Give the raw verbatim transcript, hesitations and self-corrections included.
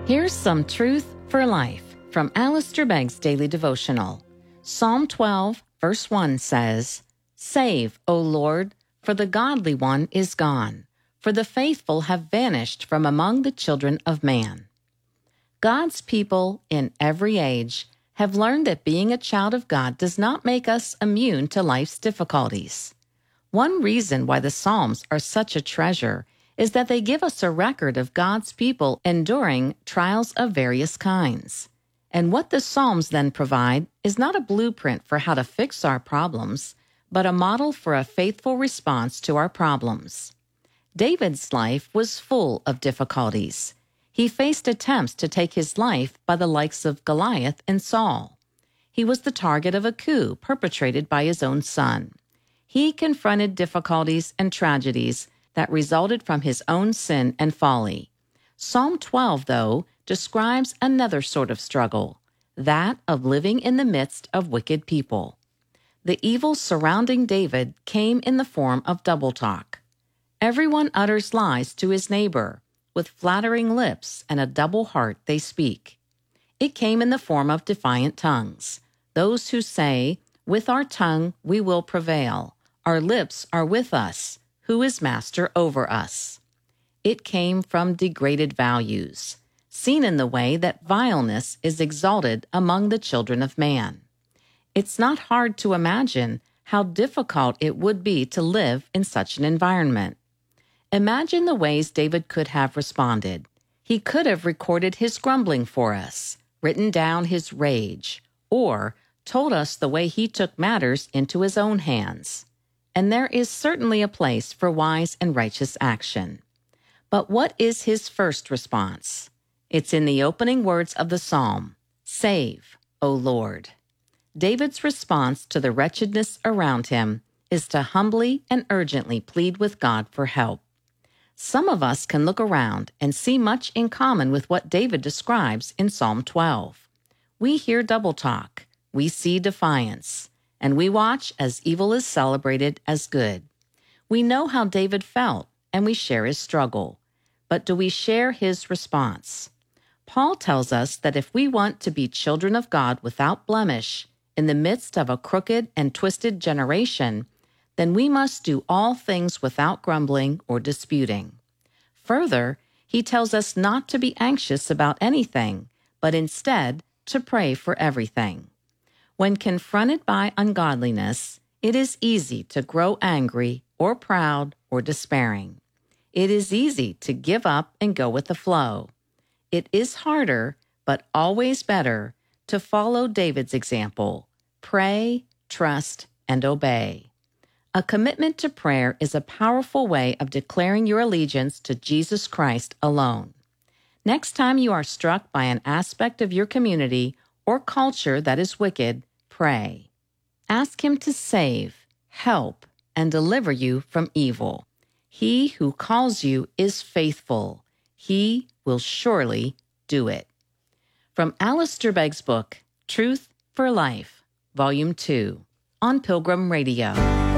Here's some truth for life from Alistair Begg's Daily Devotional. Psalm twelve, verse one says, "Save, O Lord, for the godly one is gone, for the faithful have vanished from among the children of man." God's people in every age have learned that being a child of God does not make us immune to life's difficulties. One reason why the Psalms are such a treasure is that they give us a record of God's people enduring trials of various kinds. And what the Psalms then provide is not a blueprint for how to fix our problems, but a model for a faithful response to our problems. David's life was full of difficulties. He faced attempts to take his life by the likes of Goliath and Saul. He was the target of a coup perpetrated by his own son. He confronted difficulties and tragedies that resulted from his own sin and folly. Psalm twelve, though, describes another sort of struggle, that of living in the midst of wicked people. The evil surrounding David came in the form of double talk. Everyone utters lies to his neighbor. With flattering lips and a double heart they speak. It came in the form of defiant tongues, those who say, "With our tongue we will prevail. Our lips are with us. Who is master over us?" It came from degraded values, seen in the way that vileness is exalted among the children of man. It's not hard to imagine how difficult it would be to live in such an environment. Imagine the ways David could have responded. He could have recorded his grumbling for us, written down his rage, or told us the way he took matters into his own hands. And there is certainly a place for wise and righteous action. But what is his first response? It's in the opening words of the psalm, "Save, O Lord." David's response to the wretchedness around him is to humbly and urgently plead with God for help. Some of us can look around and see much in common with what David describes in Psalm twelve. We hear double talk, we see defiance, and we watch as evil is celebrated as good. We know how David felt, and we share his struggle. But do we share his response? Paul tells us that if we want to be children of God without blemish, in the midst of a crooked and twisted generation, then we must do all things without grumbling or disputing. Further, he tells us not to be anxious about anything, but instead to pray for everything. When confronted by ungodliness, it is easy to grow angry or proud or despairing. It is easy to give up and go with the flow. It is harder, but always better, to follow David's example. Pray, trust, and obey. A commitment to prayer is a powerful way of declaring your allegiance to Jesus Christ alone. Next time you are struck by an aspect of your community or culture that is wicked, pray. Ask Him to save, help, and deliver you from evil. He who calls you is faithful. He will surely do it. From Alistair Begg's book, Truth for Life, Volume two, on Pilgrim Radio.